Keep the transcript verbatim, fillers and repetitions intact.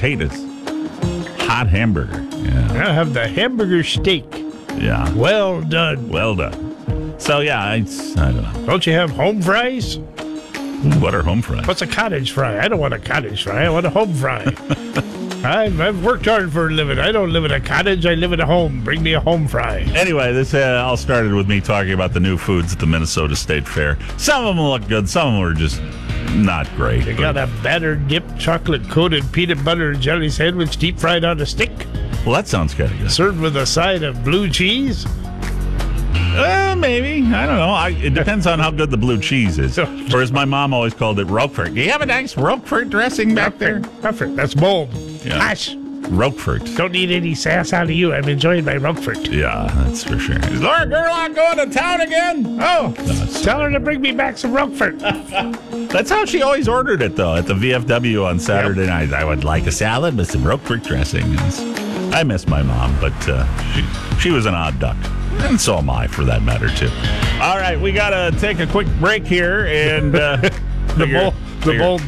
potatoes. Hot hamburger. Yeah. I'll have the hamburger steak. Yeah. Well done. Well done. So, yeah, I, I don't know. Don't you have home fries? What are home fries? What's a cottage fry? I don't want a cottage fry. I want a home fry. I've, I've worked hard for a living. I don't live in a cottage. I live in a home. Bring me a home fry. Anyway, this uh, all started with me talking about the new foods at the Minnesota State Fair. Some of them look good. Some of them were just not great. You got a batter dipped chocolate-coated peanut butter and jelly sandwich deep fried on a stick, Well, that sounds kind of good. served with a side of blue cheese. Uh, maybe. I don't know. I, it depends on how good the blue cheese is. Or as my mom always called it, Roquefort. Do you have a nice Roquefort dressing back there? Roquefort. That's bold. Yeah. Gosh, Roquefort. don't need any sass out of you. I'm enjoying my Roquefort. Yeah, that's for sure. Is Laura Gerlach going to town again? Oh, Tell her to bring me back some Roquefort. that's how she always ordered it, though, at the V F W on Saturday night. I would like a salad with some Roquefort dressing. And I miss my mom, but uh, she, she was an odd duck. And so am I, for that matter, too. All right, we got to take a quick break here. And uh, the figure- bold, the figure- bold